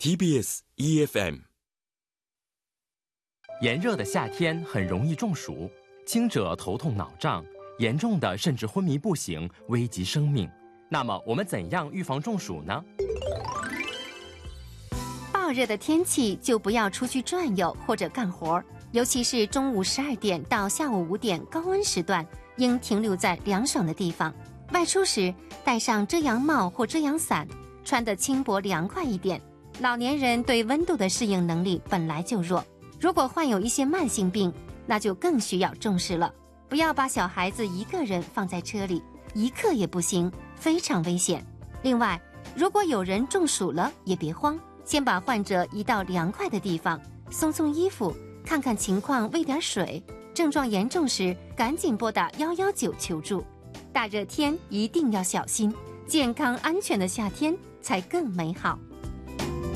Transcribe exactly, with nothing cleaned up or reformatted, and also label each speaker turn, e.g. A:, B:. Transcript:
A: T B S E F M。
B: 炎热的夏天很容易中暑，轻者头痛脑胀，严重的甚至昏迷不醒，危及生命。那么我们怎样预防中暑呢？
C: 暴热的天气就不要出去转悠或者干活，尤其是中午十二点到下午五点高温时段，应停留在凉爽的地方。外出时戴上遮阳帽或遮阳伞，穿得轻薄凉快一点。老年人对温度的适应能力本来就弱，如果患有一些慢性病，那就更需要重视了。不要把小孩子一个人放在车里，一刻也不行，非常危险。另外，如果有人中暑了，也别慌，先把患者移到凉快的地方，松松衣服，看看情况，喂点水。症状严重时，赶紧拨打一一九求助。大热天一定要小心，健康安全的夏天才更美好。